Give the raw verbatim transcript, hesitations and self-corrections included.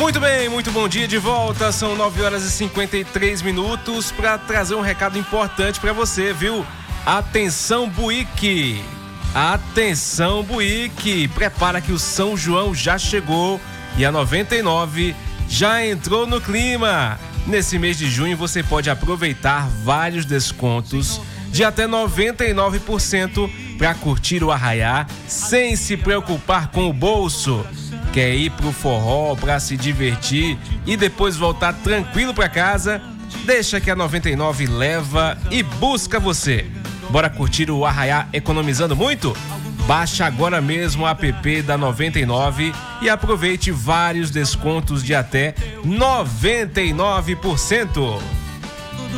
Muito bem, muito bom dia de volta. São nove horas e cinquenta e três minutos para trazer um recado importante para você, viu? Atenção, Buíque! Atenção, Buíque! Prepara que o São João já chegou e a noventa e nove já entrou no clima. Nesse mês de junho você pode aproveitar vários descontos de até noventa e nove por cento para curtir o arraiá sem se preocupar com o bolso. Quer ir pro forró para se divertir e depois voltar tranquilo para casa? Deixa que a noventa e nove leva e busca você. Bora curtir o arraiá economizando muito? Baixa agora mesmo o app da noventa e nove e aproveite vários descontos de até noventa e nove por cento.